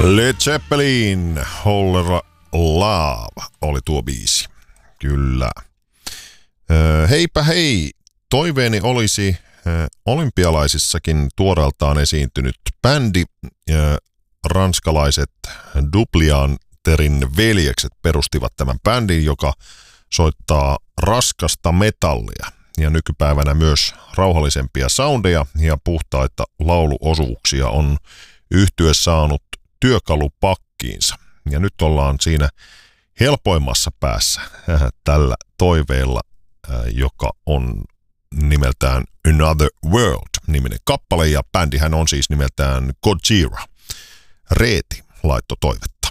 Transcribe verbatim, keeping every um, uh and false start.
Led Zeppelin, Whole Love oli tuo biisi. Kyllä. Öö, heipä hei, toiveeni olisi ö, olympialaisissakin tuoreeltaan esiintynyt bändi. Ö, ranskalaiset Duplianterin veljekset perustivat tämän bändin, joka soittaa raskasta metallia ja nykypäivänä myös rauhallisempia soundeja ja puhtaita lauluosuuksia on yhtye saanut työkalupakkiinsa. Ja nyt ollaan siinä helpoimmassa päässä tällä toiveella, joka on nimeltään Another World-niminen kappale, ja bändihän on siis nimeltään Gojira. Reeti laittoi toivetta.